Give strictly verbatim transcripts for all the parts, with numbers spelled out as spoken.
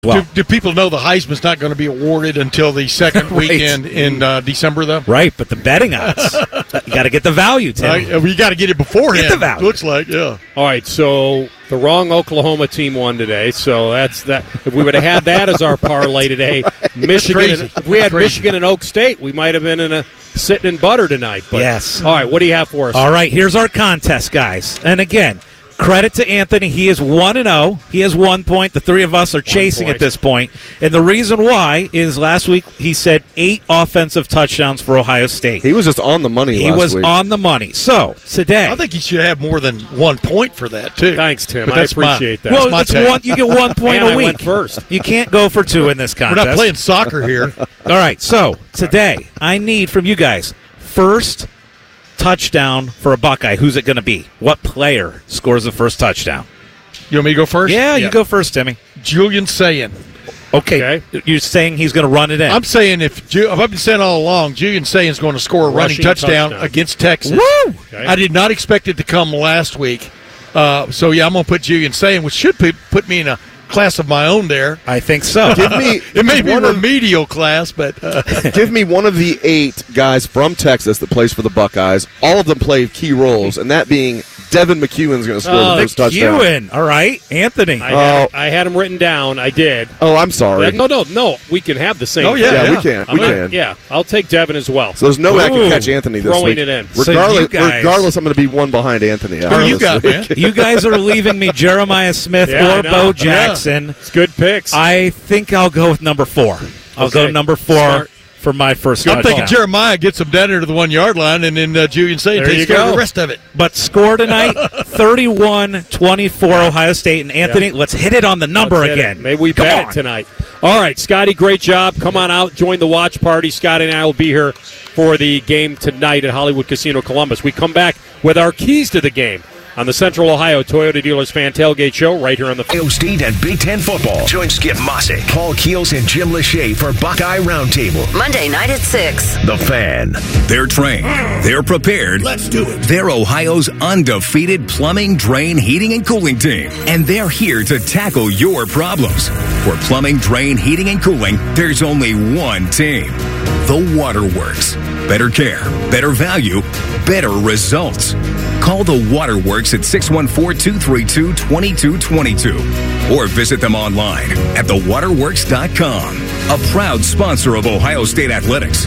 Well, do, do people know the Heisman's not going to be awarded until the second right. weekend in uh, December, though? Right, but the betting odds. You got to get the value, Tim. Uh, you got to get it beforehand. Get the value. Looks like, yeah. All right, so the wrong Oklahoma team won today, so that's that. If we would have had that as our parlay today, Michigan. And, if we had Crazy. Michigan and Oak State, we might have been in a sitting in butter tonight. But, Yes. All right, what do you have for us? All right, here's our contest, guys. And again, credit to Anthony. He is one and oh. He has one point. The three of us are chasing point. at this point. And the reason why is last week he said eight offensive touchdowns for Ohio State. He was just on the money He last was week. on the money. So, today. I think he should have more than one point for that, too. Thanks, Tim. But I that's my- appreciate that. well, my it's take. one, you get one point And a I week. went first. You can't go for two in this We're contest. not playing soccer here. All right, so today I need from you guys first touchdown for a Buckeye. Who's it going to be? What player scores the first touchdown? You want me to go first? Yeah, you go first, Timmy. Julian Sayin. Okay, Okay. you're saying he's going to run it in. I'm saying if Ju- I've been saying all along, Julian Sayin's going to score a running Rushing touchdown, touchdown. against Texas. Woo! Okay. I did not expect it to come last week. Uh, so, yeah, I'm going to put Julian Sayin, which should put put me in a class of my own there. I think so. Give me, It may be a one of, remedial class, but uh, give me one of the eight guys from Texas that plays for the Buckeyes. All of them play key roles, and that being Devin McEwen's going to score Oh, the first touchdown. McEwen. All right, Anthony. I had, Oh. I had them written down. I did. Oh, I'm sorry. No, no, no. We can have the same. Oh, yeah, yeah, yeah. we can. I'm We gonna- can. Yeah, I'll take Devin as well. So there's no way I Ooh, can catch Anthony this throwing week. it in. So Regardless, you guys- regardless, I'm going to be one behind Anthony. who you got, man? You guys are leaving me Jeremiah Smith Yeah, I or know. Bo Jackson. It's good picks. I think I'll go with number four. I'll Okay. go number four Smart. for my first I'm touchdown. thinking Jeremiah gets him down into the one-yard line, and then uh, Julian Sayin There takes you care of go. the rest of it. But score tonight, thirty-one twenty-four Ohio State. And Anthony, Yeah. let's hit it on the number Let's hit it. again. Maybe we Come bet on. it tonight. All right, Scotty, great job. Come on out, join the watch party. Scotty and I will be here for the game tonight at Hollywood Casino Columbus. We come back with our keys to the game on the Central Ohio Toyota Dealers Fan Tailgate Show right here on the Ohio State and Big Ten football. Join Skip Mossick, Paul Keels, and Jim Lachey for Buckeye Roundtable. Monday night at six. The Fan. They're trained. They're prepared. Let's do it. They're Ohio's undefeated plumbing, drain, heating, and cooling team. And they're here to tackle your problems. For plumbing, drain, heating, and cooling, there's only one team. The Waterworks. Better care, better value, better results. Call the Waterworks at six one four, two three two, two two two two or visit them online at the waterworks dot com. A proud sponsor of Ohio State Athletics.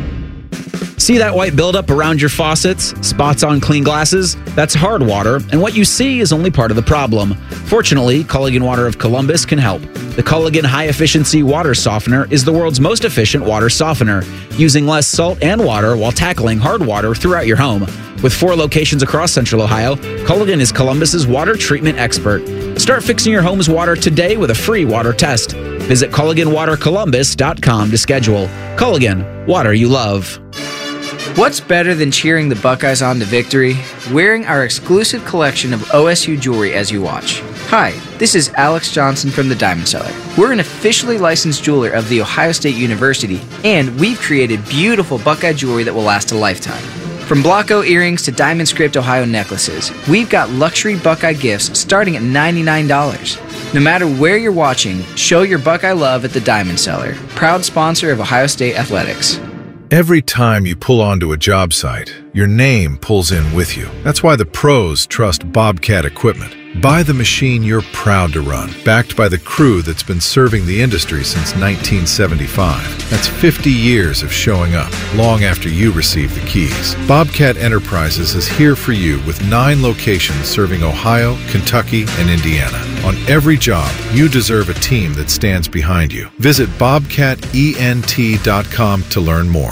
See that white buildup around your faucets? Spots on clean glasses? That's hard water, and what you see is only part of the problem. Fortunately, Culligan Water of Columbus can help. The Culligan High Efficiency Water Softener is the world's most efficient water softener, using less salt and water while tackling hard water throughout your home. With four locations across Central Ohio, Culligan is Columbus's water treatment expert. Start fixing your home's water today with a free water test. Visit Culligan Water Columbus dot com to schedule. Culligan, water you love. What's better than cheering the Buckeyes on to victory? Wearing our exclusive collection of O S U jewelry as you watch. Hi, this is Alex Johnson from the Diamond Cellar. We're an officially licensed jeweler of The Ohio State University, and we've created beautiful Buckeye jewelry that will last a lifetime. From Blocko earrings to Diamond Script Ohio necklaces, we've got luxury Buckeye gifts starting at ninety-nine dollars. No matter where you're watching, show your Buckeye love at the Diamond Cellar, proud sponsor of Ohio State Athletics. Every time you pull onto a job site, your name pulls in with you. That's why the pros trust Bobcat equipment. Buy the machine you're proud to run, backed by the crew that's been serving the industry since nineteen seventy-five. That's fifty years of showing up, long after you receive the keys. Bobcat Enterprises is here for you with nine locations serving Ohio, Kentucky, and Indiana. On every job, you deserve a team that stands behind you. Visit bobcat ent dot com to learn more.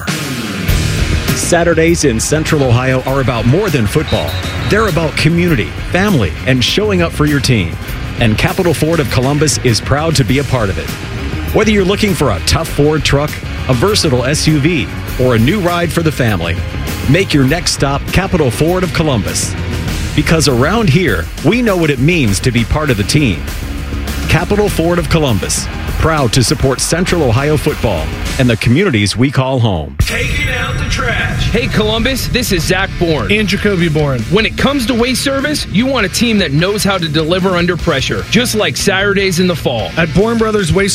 Saturdays in Central Ohio are about more than football. They're about community, family, and showing up for your team. And Capital Ford of Columbus is proud to be a part of it. Whether you're looking for a tough Ford truck, a versatile S U V, or a new ride for the family, make your next stop Capital Ford of Columbus. Because around here, we know what it means to be part of the team. Capital Ford of Columbus, proud to support Central Ohio football and the communities we call home. Taking out the trash. Hey, Columbus, this is Zach Bourne. And Jacoby Bourne. When it comes to waste service, you want a team that knows how to deliver under pressure, just like Saturdays in the fall. At Bourne Brothers Waste